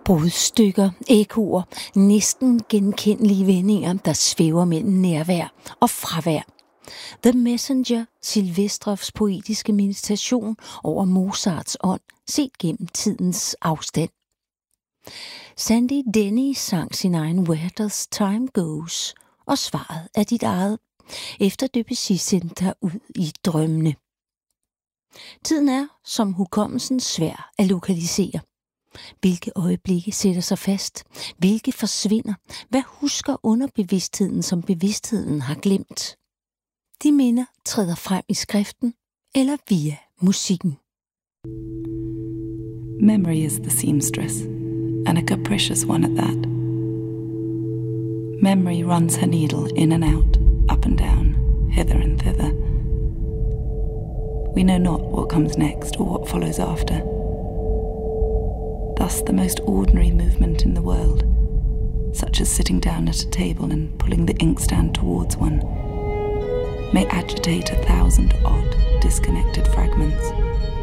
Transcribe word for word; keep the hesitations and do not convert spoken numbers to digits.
Brudstykker, ekkoer, næsten genkendelige vendinger, der svæver mellem nærvær og fravær. The Messenger, Silvestrovs poetiske meditation over Mozarts ånd, set gennem tidens afstand. Sandy Denny sang sin egen Where Does Time Goes, og svaret er dit eget, efter Debussy sendte dig ud i drømmene. Tiden er, som hukommelsen, svær at lokalisere. Hvilke øjeblikke sætter sig fast? Hvilke forsvinder? Hvad husker underbevidstheden, som bevidstheden har glemt? De minder træder frem i skriften eller via musikken. Memory is the seamstress, and a capricious one at that. Memory runs her needle in and out, up and down, hither and thither. We know not what comes next or what follows after. Thus the most ordinary movement in the world, such as sitting down at a table and pulling the inkstand towards one, may agitate a thousand odd, disconnected fragments.